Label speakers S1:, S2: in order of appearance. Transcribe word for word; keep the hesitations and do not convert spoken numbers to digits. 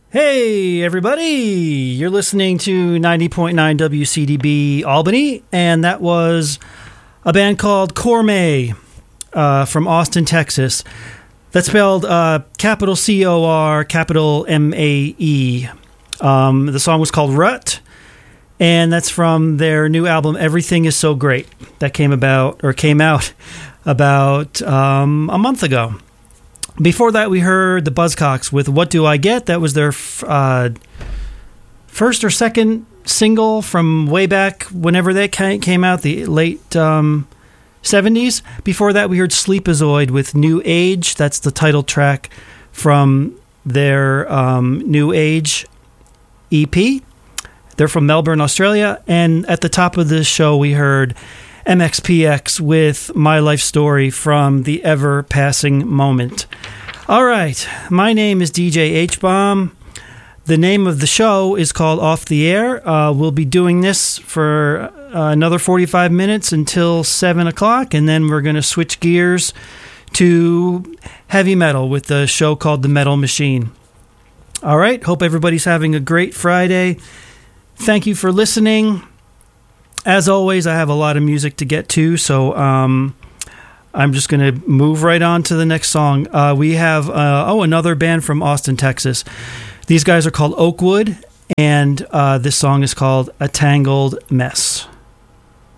S1: Hey, everybody! You're listening to ninety point nine W C D B Albany, and that was a band called Cormay uh, from Austin, Texas. That's spelled uh, capital C O R, capital M A E. Um, the song was called Rut, and that's from their new album, Everything Is So Great, that came about, or came out about um, a month ago. Before that, we heard the Buzzcocks with What Do I Get? That was their uh, first or second single from way back whenever they came out, the late um, seventies. Before that, we heard Sleepazoid with New Age. That's the title track from their um, New Age E P. They're from Melbourne, Australia. And at the top of this show, we heard M X P X with My Life Story from The Ever Passing Moment. All right, my name is D J H-Bomb. The name of the show is called Off the Air. Uh, we'll be doing this for uh, another forty-five minutes until seven o'clock, and then we're going to switch gears to heavy metal with the show called The Metal Machine. All right, hope everybody's having a great Friday. Thank you for listening. As always, I have a lot of music to get to, so um, I'm just going to move right on to the next song. Uh, we have, uh, oh, another band from Austin, Texas. These guys are called Oakwood, and uh, this song is called A Tangled Mess.